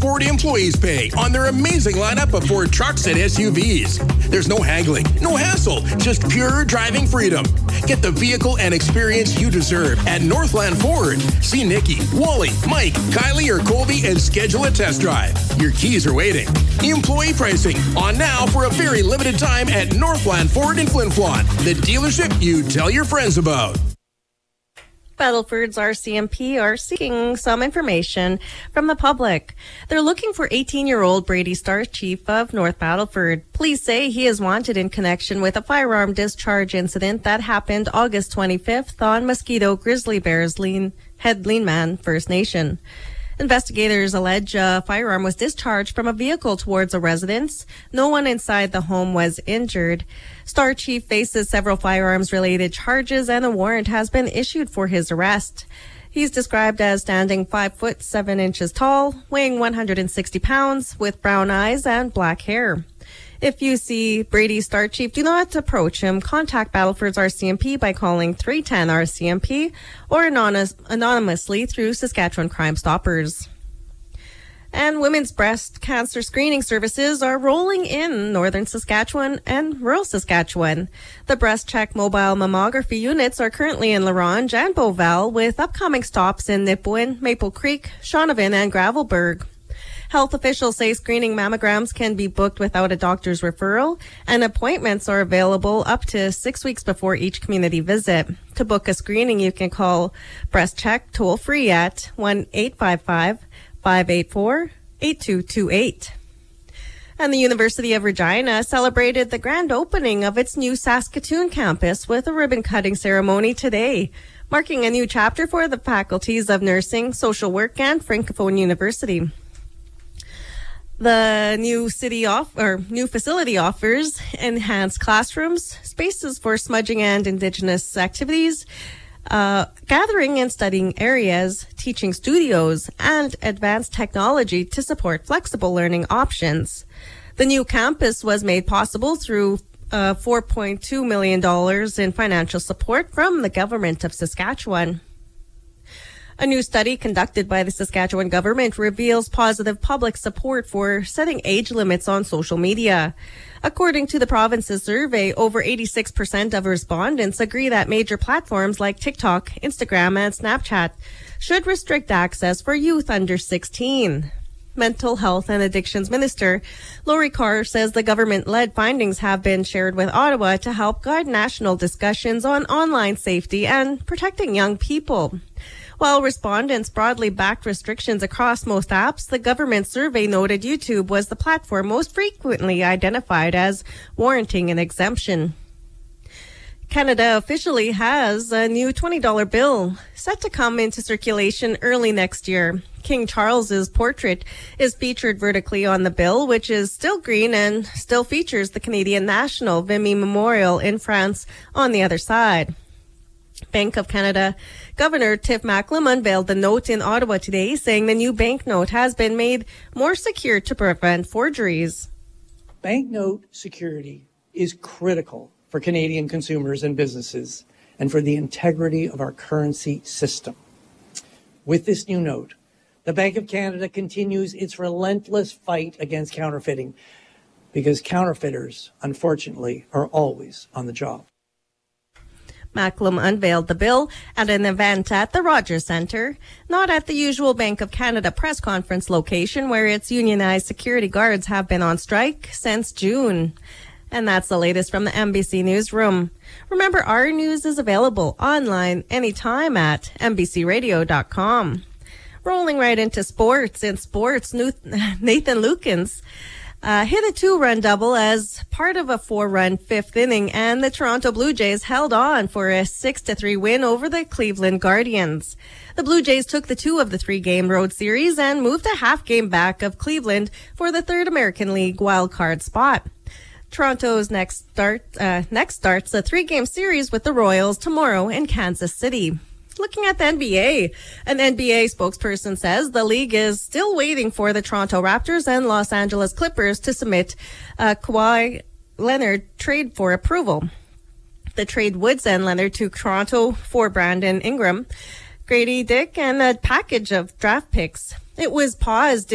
Ford employees pay on their amazing lineup of Ford trucks and SUVs. There's no haggling, no hassle, just pure driving freedom. Get the vehicle and experience you deserve at Northland Ford. See Nikki, Wally, Mike, Kylie, or Colby and schedule a test drive. Your keys are waiting. Employee pricing on now for a very limited time at Northland Ford in Flin Flon, the dealership you tell your friends about. Battleford's RCMP are seeking some information from the public. They're looking for 18-year-old Brady Starr, chief of North Battleford. Police say he is wanted in connection with a firearm discharge incident that happened August 25th on Mosquito Grizzly Bear's Head Leanman First Nation. Investigators allege a firearm was discharged from a vehicle towards a residence. No one inside the home was injured. Star Chief faces several firearms-related charges, and a warrant has been issued for his arrest. He's described as standing 5 foot 7 inches tall, weighing 160 pounds, with brown eyes and black hair. If you see Brady Star Chief, do not approach him. Contact Battleford's RCMP by calling 310-RCMP or anonymously through Saskatchewan Crime Stoppers. And women's breast cancer screening services are rolling in northern Saskatchewan and rural Saskatchewan. The Breast Check mobile mammography units are currently in La Ronge and Beauval, with upcoming stops in Nipawin, Maple Creek, Shaunavon, and Gravelbourg. Health officials say screening mammograms can be booked without a doctor's referral, and appointments are available up to 6 weeks before each community visit. To book a screening, you can call Breast Check toll-free at 1-855-584-8228. And the University of Regina celebrated the grand opening of its new Saskatoon campus with a ribbon-cutting ceremony today, marking a new chapter for the faculties of nursing, social work, and Francophone University. The new facility offers enhanced classrooms, spaces for smudging and Indigenous activities, gathering and studying areas, teaching studios, and advanced technology to support flexible learning options. The new campus was made possible through $4.2 million in financial support from the government of Saskatchewan. A new study conducted by the Saskatchewan government reveals positive public support for setting age limits on social media. According to the province's survey, over 86% of respondents agree that major platforms like TikTok, Instagram, and Snapchat should restrict access for youth under 16. Mental Health and Addictions Minister Lori Carr says the government-led findings have been shared with Ottawa to help guide national discussions on online safety and protecting young people. While respondents broadly backed restrictions across most apps, the government survey noted YouTube was the platform most frequently identified as warranting an exemption. Canada officially has a new $20 bill set to come into circulation early next year. King Charles's portrait is featured vertically on the bill, which is still green and still features the Canadian National Vimy Memorial in France on the other side. Bank of Canada Governor Tiff Macklem unveiled the note in Ottawa today, saying the new banknote has been made more secure to prevent forgeries. Banknote security is critical for Canadian consumers and businesses and for the integrity of our currency system. With this new note, the Bank of Canada continues its relentless fight against counterfeiting, because counterfeiters, unfortunately, are always on the job. Macklem unveiled the bill at an event at the Rogers Centre, not at the usual Bank of Canada press conference location where its unionized security guards have been on strike since June. And that's the latest from the MBC Newsroom. Remember, our news is available online anytime at mbcradio.com. Rolling right into sports. In sports, Nathan Lukens hit a 2-run double as part of a 4-run fifth inning, and the Toronto Blue Jays held on for a 6-3 win over the Cleveland Guardians. The Blue Jays took the 2 of the 3-game road series and moved a half game back of Cleveland for the third American League wildcard spot. Toronto's next starts a 3-game series with the Royals tomorrow in Kansas City. Looking at the NBA, an NBA spokesperson says the league is still waiting for the Toronto Raptors and Los Angeles Clippers to submit a Kawhi Leonard trade for approval. The trade would send Leonard to Toronto for Brandon Ingram, Grady Dick, and a package of draft picks. It was paused